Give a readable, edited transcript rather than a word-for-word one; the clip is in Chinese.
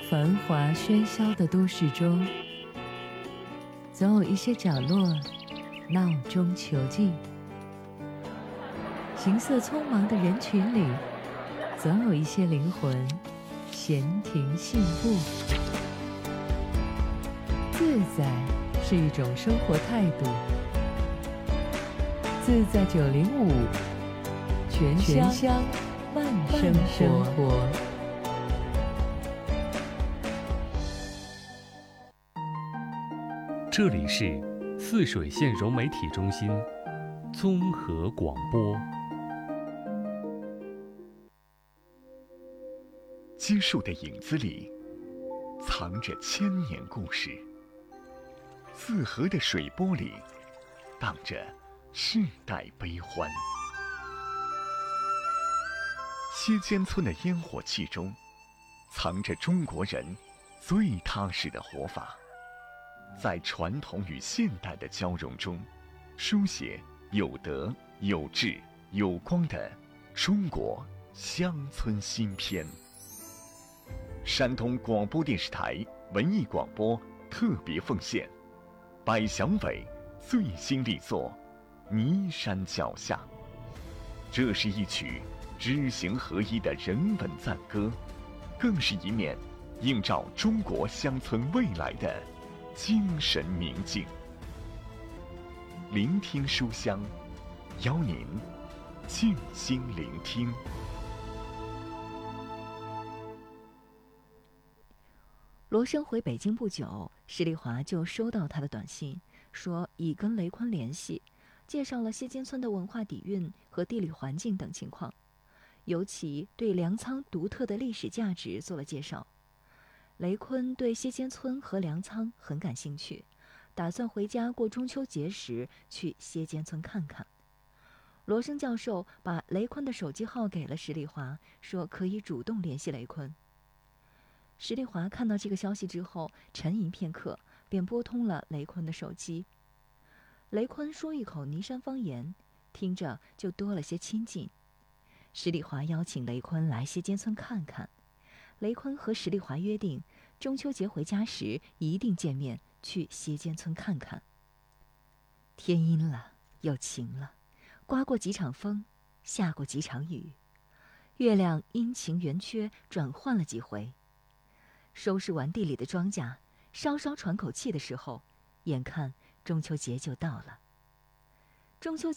繁华喧嚣的都市中，总有一些角落闹中求静；行色匆忙的人群里，总有一些灵魂闲庭信步。自在是一种生活态度。自在905，全乡慢生活。 这里是泗水县融媒体中心综合广播。 基树的影子里藏着千年故事，泗河的水波里荡着世代悲欢。歇间村的烟火气中藏着中国人最踏实的活法，在传统与现代的交融中，书写有德有志有光的中国乡村新篇。山东广播电视台文艺广播特别奉献百祥伟最新力作《泥山脚下》。这是一曲知行合一的人文赞歌，更是一面映照中国乡村未来的精神明镜。聆听书香，邀您静心聆听。 罗生回北京不久，施丽华就收到他的短信，说已跟雷坤联系，介绍了歇间村的文化底蕴和地理环境等情况，尤其对粮仓独特的历史价值做了介绍。雷坤对歇间村和粮仓很感兴趣，打算回家过中秋节时去歇间村看看。罗生教授把雷坤的手机号给了施丽华，说可以主动联系雷坤。施丽华看到这个消息之后，沉吟片刻，便拨通了雷坤的手机。雷坤说一口尼山方言，听着就多了些亲近。施丽华邀请雷坤来歇间村看看，雷坤和施丽华约定，中秋节回家时一定见面，去歇间村看看。天阴了，又晴了，刮过几场风，下过几场雨，月亮阴晴圆缺转换了几回。收拾完地里的庄稼，稍稍喘口气的时候，眼看中秋节就到了。中秋